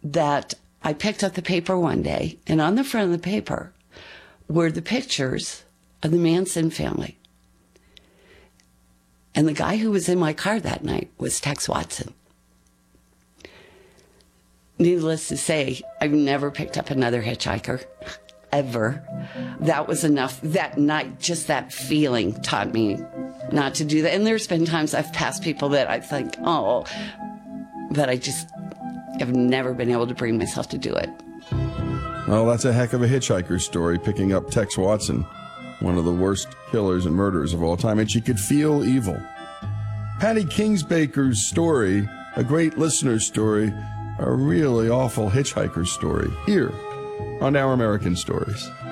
that I picked up the paper one day, and on the front of the paper were the pictures of the Manson family. And the guy who was in my car that night was Tex Watson. Needless to say, I've never picked up another hitchhiker, ever. That was enough. That night, just that feeling taught me not to do that. And there's been times I've passed people that I think, oh, but I just have never been able to bring myself to do it. Well, that's a heck of a hitchhiker story, picking up Tex Watson, one of the worst killers and murderers of all time, and she could feel evil. Patty Kingsbaker's story, a great listener's story, a really awful hitchhiker story, here on Our American Stories.